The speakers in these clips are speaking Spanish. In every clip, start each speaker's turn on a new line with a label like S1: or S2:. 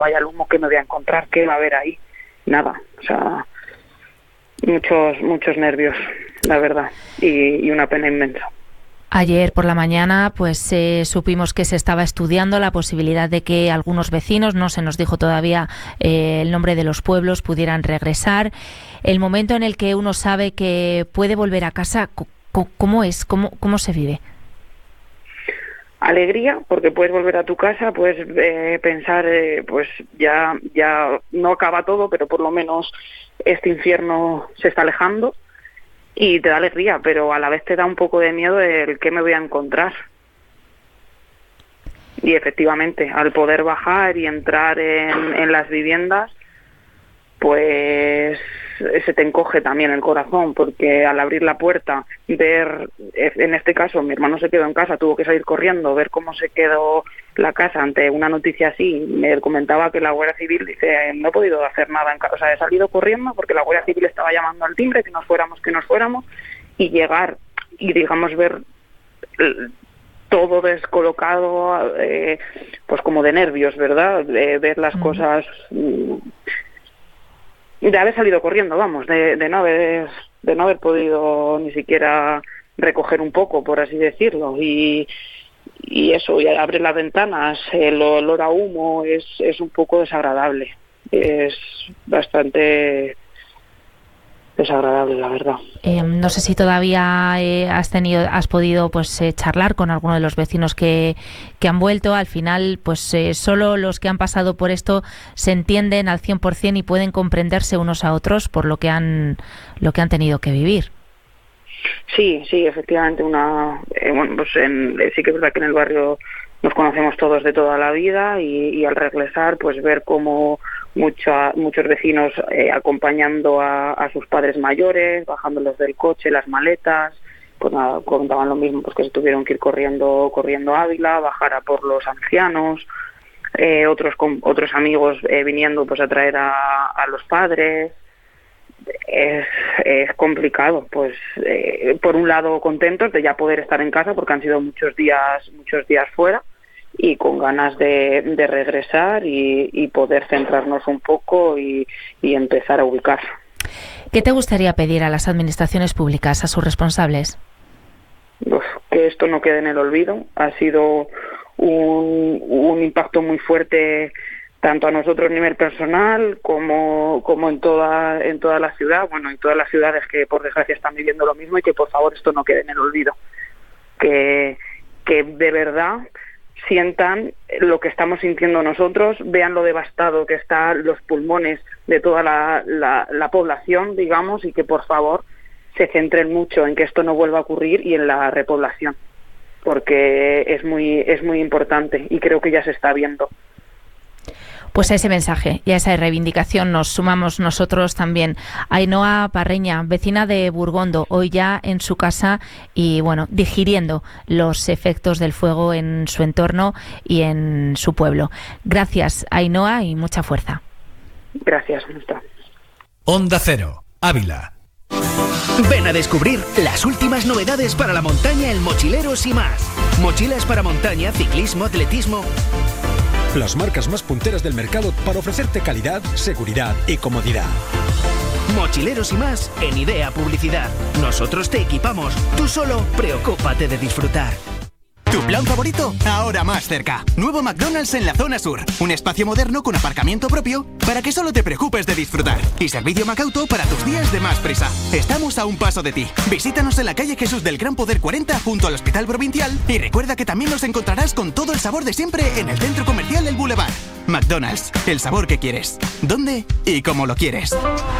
S1: vaya el humo, ¿qué me voy a encontrar? ¿Qué va a haber ahí? Nada, o sea, muchos nervios, la verdad, y una pena inmensa.
S2: Ayer por la mañana pues supimos que se estaba estudiando la posibilidad de que algunos vecinos, no se nos dijo todavía el nombre de los pueblos, pudieran regresar. El momento en el que uno sabe que puede volver a casa, ¿cómo es? ¿Cómo se vive?
S1: Alegría, porque puedes volver a tu casa, puedes pensar, pues ya no acaba todo, pero por lo menos este infierno se está alejando. Y te da alegría, pero a la vez te da un poco de miedo el qué me voy a encontrar. Y efectivamente, al poder bajar y entrar en las viviendas, pues se te encoge también el corazón, porque al abrir la puerta, ver, en este caso mi hermano se quedó en casa, tuvo que salir corriendo, ver cómo se quedó la casa ante una noticia así. Me comentaba que la Guardia Civil dice, no he podido hacer nada en casa, o sea, he salido corriendo porque la Guardia Civil estaba llamando al timbre, que nos fuéramos, y llegar y digamos ver todo descolocado, pues como de nervios, ¿verdad? Ver las cosas, de haber salido corriendo, vamos, de no haber podido ni siquiera recoger un poco, por así decirlo, y eso, y abrir las ventanas, el olor a humo es un poco desagradable, es bastante desagradable, la verdad.
S2: No sé si todavía has podido pues charlar con alguno de los vecinos que han vuelto. Al final, pues solo los que han pasado por esto se entienden al 100% y pueden comprenderse unos a otros por lo que han tenido que vivir.
S1: Sí, efectivamente, bueno, pues sí que es verdad que en el barrio nos conocemos todos de toda la vida y al regresar, pues ver cómo muchos vecinos acompañando a sus padres mayores, bajándolos del coche, las maletas, pues nada, contaban lo mismo, pues que se tuvieron que ir corriendo a Ávila, bajar a por los ancianos, otros amigos viniendo pues a traer a los padres. Es complicado, pues por un lado contentos de ya poder estar en casa porque han sido muchos días fuera y con ganas de regresar y poder centrarnos un poco y empezar a ubicar.
S2: ¿Qué te gustaría pedir a las administraciones públicas, a sus responsables?
S1: Que esto no quede en el olvido. Ha sido un impacto muy fuerte tanto a nosotros a nivel personal como en toda la ciudad, bueno, en todas las ciudades que por desgracia están viviendo lo mismo, y que por favor esto no quede en el olvido, que de verdad sientan lo que estamos sintiendo nosotros, vean lo devastado que están los pulmones de toda la población, digamos, y que por favor se centren mucho en que esto no vuelva a ocurrir y en la repoblación, porque es muy importante y creo que ya se está viendo.
S2: Pues a ese mensaje y a esa reivindicación nos sumamos nosotros también. Ainhoa Parreña, vecina de Burgondo, hoy ya en su casa y bueno, digiriendo los efectos del fuego en su entorno y en su pueblo. Gracias, Ainhoa, y mucha fuerza.
S1: Gracias, Nuestra.
S3: Onda Cero, Ávila.
S4: Ven a descubrir las últimas novedades para la montaña en Mochileros y más. Mochilas para montaña, ciclismo, atletismo.
S3: Las marcas más punteras del mercado para ofrecerte calidad, seguridad y comodidad.
S4: Mochileros y más en Idea Publicidad. Nosotros te equipamos, tú solo preocúpate de disfrutar.
S5: ¿Tu plan favorito? Ahora más cerca. Nuevo McDonald's en la zona sur. Un espacio moderno con aparcamiento propio para que solo te preocupes de disfrutar. Y servicio Macauto para tus días de más prisa. Estamos a un paso de ti. Visítanos en la calle Jesús del Gran Poder 40 junto al Hospital Provincial y recuerda que también nos encontrarás con todo el sabor de siempre en el centro comercial El Boulevard. McDonald's, el sabor que quieres. ¿Dónde y cómo lo quieres?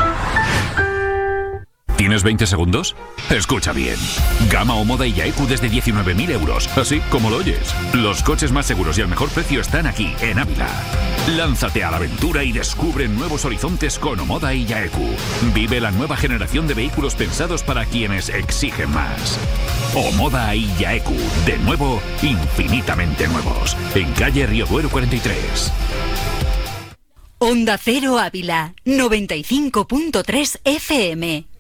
S6: ¿Tienes 20 segundos? Escucha bien. Gama o Moda y Yaeku desde 19.000 euros. Así como lo oyes. Los coches más seguros y al mejor precio están aquí, en Ávila. Lánzate a la aventura y descubre nuevos horizontes con Omoda y Yaeku. Vive la nueva generación de vehículos pensados para quienes exigen más. Omoda y Yaeku. De nuevo, infinitamente nuevos. En calle Río Duero 43.
S7: Onda Cero Ávila, 95.3 FM.